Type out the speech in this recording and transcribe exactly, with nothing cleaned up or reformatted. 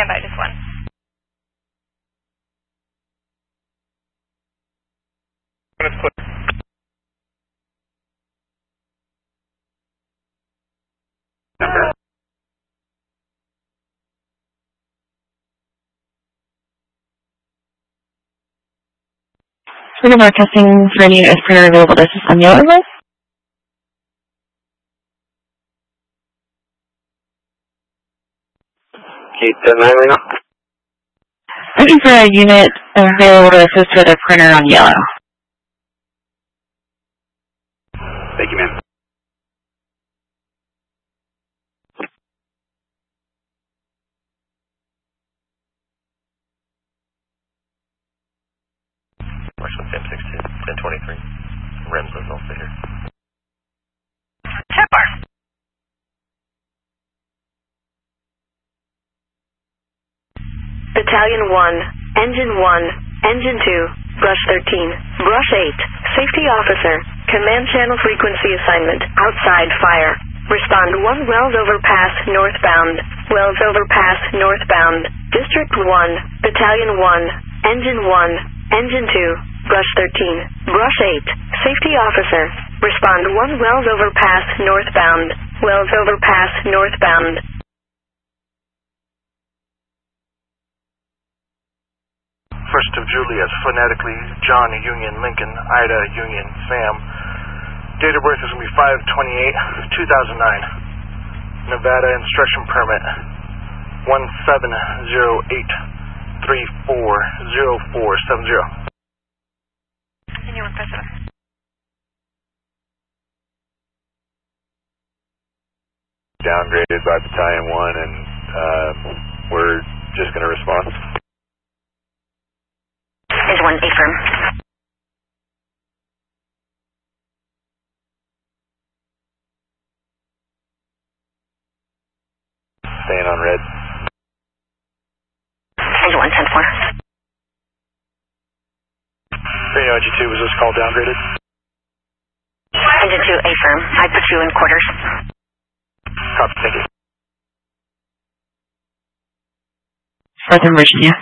Stand by, just one. Speaking of our testing for any is printer available to assist on yellow list. Keep the nine right now. Looking for a unit available to assist with a printer on yellow. Thank you, ma'am. Marshall Sam sixteen, ten twenty-three. Remson's also here. ten bar. Battalion one, Engine one, Engine two, Brush thirteen, Brush eight, Safety Officer, Command Channel Frequency Assignment, Outside Fire. Respond one Wells Overpass northbound, Wells Overpass northbound, District one, Battalion one, Engine one, Engine two, Brush thirteen, Brush eight, Safety Officer. Respond one Wells Overpass northbound, Wells Overpass northbound. First of Juliet, phonetically, John Union Lincoln, Ida Union Sam. Date of birth is going to be five twenty-eight, two thousand nine. Nevada instruction permit one seven zero eight three four zero four seven zero. Anyone present? Downgraded by Battalion one, and uh, we're just going to respond. Is one affirm. Staying on red. Is one ten four. Radio Engine two, was this call downgraded? Engine two affirm. I put you in quarters. Copy, thank you. Northern Virginia.